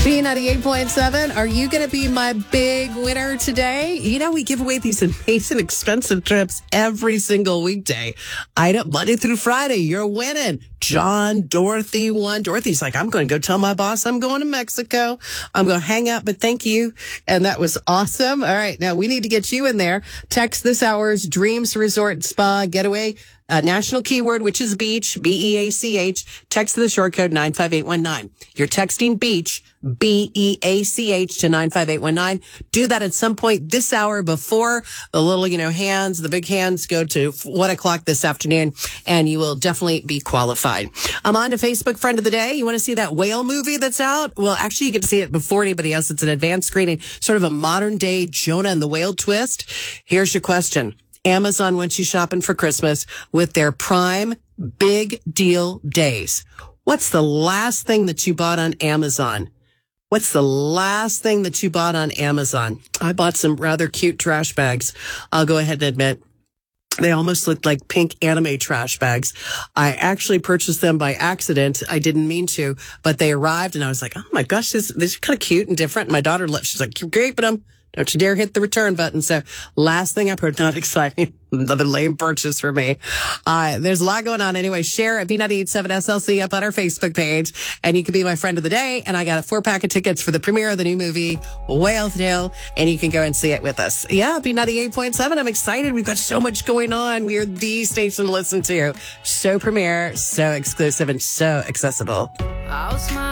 B98.7, are you going to be my big winner today? You know, we give away these amazing, expensive trips every single weekday. Item Monday through Friday, you're winning. John, Dorothy won. Dorothy's like, I'm going to go tell my boss I'm going to Mexico. I'm going to hang out, but thank you. And that was awesome. All right, now we need to get you in there. Text this hour's Dreams Resort Spa Getaway. National keyword, which is beach, B-E-A-C-H. Text the short code 95819. You're texting beach, B-E-A-C-H to 95819. Do that at some point this hour before the little, hands, the big hands go to 1 o'clock this afternoon, and you will definitely be qualified. I'm on to Facebook Friend of the Day. You want to see that whale movie that's out? Well, actually, you get to see it before anybody else. It's an advanced screening, sort of a modern day Jonah and the Whale twist. Here's your question. Amazon wants you shopping for Christmas with their Prime Big Deal Days. What's the last thing that you bought on Amazon? What's the last thing that you bought on Amazon? I bought some rather cute trash bags. I'll go ahead and admit they almost looked like pink anime trash bags. I actually purchased them by accident. I didn't mean to, but they arrived and I was like, oh my gosh, this is kind of cute and different. And my daughter left. She's like, you're keeping them. Don't you dare hit the return button. So last thing I heard, not exciting. Another lame purchase for me. There's a lot going on anyway. Share at B987 SLC up on our Facebook page, and you can be my friend of the day. And I got a 4-pack of tickets for the premiere of the new movie, Whale Tale, and you can go and see it with us. Yeah, B98.7. I'm excited. We've got so much going on. We're the station to listen to. So premiere, so exclusive, and so accessible. I'll smile.